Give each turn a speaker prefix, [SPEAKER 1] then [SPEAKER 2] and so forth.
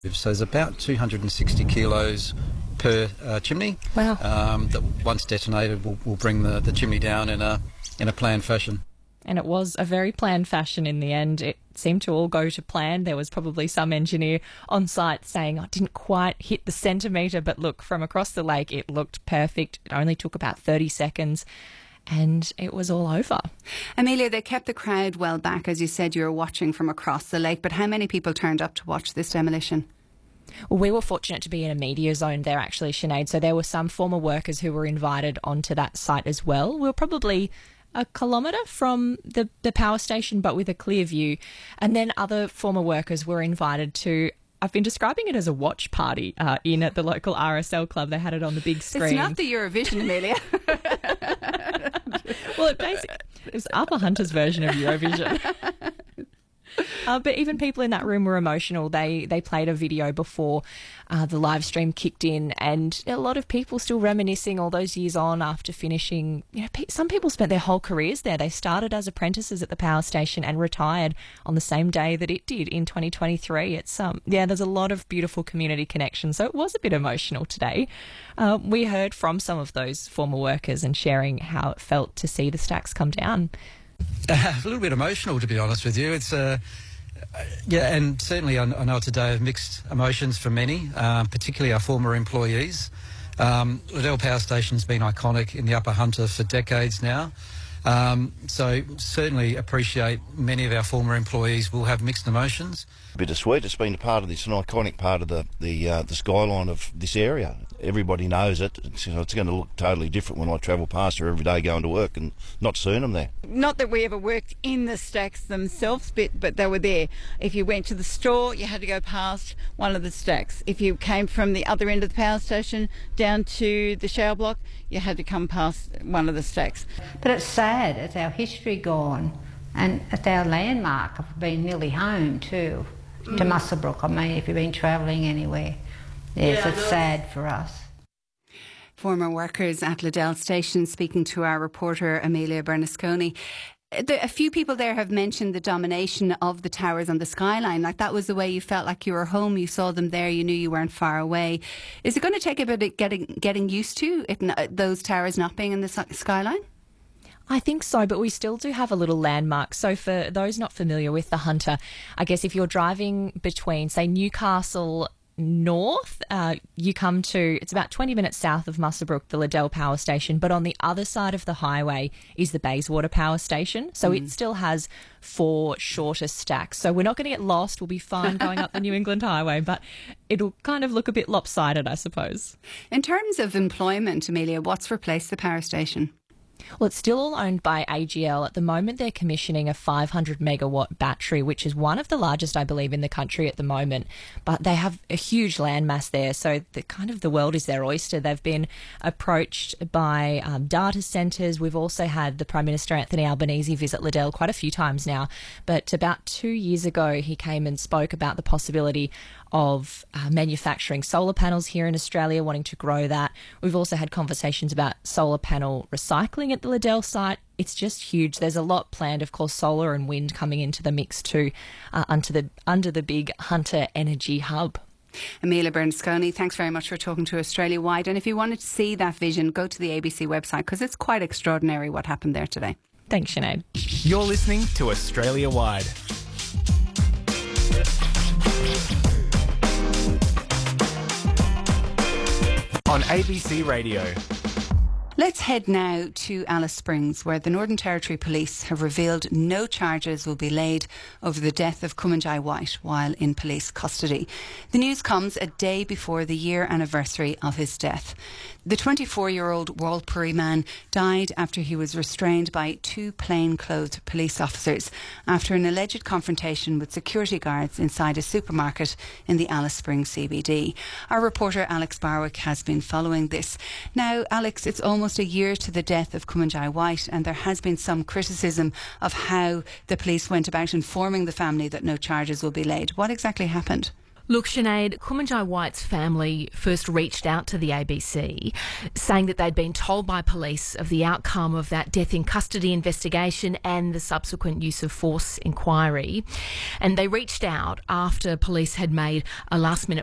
[SPEAKER 1] So there's about 260 kilos per chimney.
[SPEAKER 2] Wow.
[SPEAKER 1] That once detonated will bring the chimney down in a planned fashion.
[SPEAKER 2] And it was a very planned fashion in the end. It seemed to all go to plan. There was probably some engineer on site saying, I didn't quite hit the centimetre, but look, from across the lake, it looked perfect. It only took about 30 seconds. And it was all over.
[SPEAKER 3] Amelia, they kept the crowd well back. As you said, you were watching from across the lake. But how many people turned up to watch this demolition?
[SPEAKER 2] Well, we were fortunate to be in a media zone there, actually, Sinead. So there were some former workers who were invited onto that site as well. We were probably a kilometre from the power station, but with a clear view. And then other former workers were invited to, I've been describing it as a watch party in at the local RSL club. They had it on the big screen.
[SPEAKER 3] It's not the Eurovision, Amelia.
[SPEAKER 2] Well, it was Upper Hunter's version of Eurovision. But even people in that room were emotional. They played a video before the live stream kicked in, and a lot of people still reminiscing all those years on after finishing. You know, some people spent their whole careers there. They started as apprentices at the power station and retired on the same day that it did in 2023. It's there's a lot of beautiful community connections. So it was a bit emotional today. We heard from some of those former workers and sharing how it felt to see the stacks come down.
[SPEAKER 1] A little bit emotional, to be honest with you. It's and certainly I know it's a day of mixed emotions for many, particularly our former employees. Liddell Power Station's been iconic in the Upper Hunter for decades now. So certainly appreciate many of our former employees will have mixed emotions.
[SPEAKER 4] Bittersweet. It's been a part of this, an iconic part of the skyline of this area. Everybody knows it. It's going to look totally different when I travel past her every day going to work and not seeing them there.
[SPEAKER 5] Not that we ever worked in the stacks themselves, but they were there. If you went to the store, you had to go past one of the stacks. If you came from the other end of the power station down to the shower block, you had to come past one of the stacks.
[SPEAKER 6] But it's sad. It's our history gone, and it's our landmark of being nearly home too, to Muswellbrook. I mean, if you've been travelling anywhere. Yes, it's sad for us.
[SPEAKER 3] Former workers at Liddell Station speaking to our reporter Amelia Bernasconi. A few people there have mentioned the domination of the towers on the skyline. Like, that was the way you felt like you were home. You saw them there. You knew you weren't far away. Is it going to take a bit of getting used to those towers not being in the skyline?
[SPEAKER 2] I think so, but we still do have a little landmark. So for those not familiar with the Hunter, I guess if you're driving between, say, Newcastle north, you come to, it's about 20 minutes south of Muswellbrook, the Liddell Power Station, but on the other side of the highway is the Bayswater Power Station. So it still has 4 shorter stacks. So we're not going to get lost. We'll be fine going up the New England Highway, but it'll kind of look a bit lopsided, I suppose.
[SPEAKER 3] In terms of employment, Amelia, what's replaced the power station?
[SPEAKER 2] Well, it's still all owned by AGL. At the moment, they're commissioning a 500 megawatt battery, which is one of the largest, I believe, in the country at the moment. But they have a huge landmass there, so the world is their oyster. They've been approached by data centres. We've also had the Prime Minister, Anthony Albanese, visit Liddell quite a few times now. But about 2 years ago, he came and spoke about the possibility of manufacturing solar panels here in Australia, wanting to grow that. We've also had conversations about solar panel recycling at the Liddell site. It's just huge. There's a lot planned, of course, solar and wind coming into the mix too, under the big Hunter Energy Hub.
[SPEAKER 3] Amelia Bernasconi, thanks very much for talking to Australia Wide. And if you wanted to see that vision, go to the ABC website, because it's quite extraordinary what happened there today.
[SPEAKER 2] Thanks, Sinead.
[SPEAKER 7] You're listening to Australia Wide. On ABC Radio.
[SPEAKER 3] Let's head now to Alice Springs, where the Northern Territory Police have revealed no charges will be laid over the death of Kumanjai White while in police custody. The news comes a day before the year anniversary of his death. The 24-year-old Walpurgee man died after he was restrained by 2 plain-clothed police officers after an alleged confrontation with security guards inside a supermarket in the Alice Springs CBD. Our reporter Alex Barwick has been following this. Now, Alex, it's almost a year to the death of Kumanjai White, and there has been some criticism of how the police went about informing the family that no charges will be laid. What exactly happened?
[SPEAKER 8] Look, Sinead, Kumanjai White's family first reached out to the ABC, saying that they'd been told by police of the outcome of that death in custody investigation and the subsequent use of force inquiry. And they reached out after police had made a last-minute